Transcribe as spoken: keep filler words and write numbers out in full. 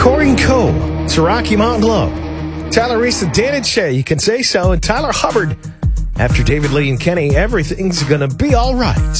Corey and Co. It's a Rocky Mountain Love. Tyler Reese, the Dan and Shay, you can say so. And Tyler Hubbard, after David Lee and Kenny, everything's gonna be all right.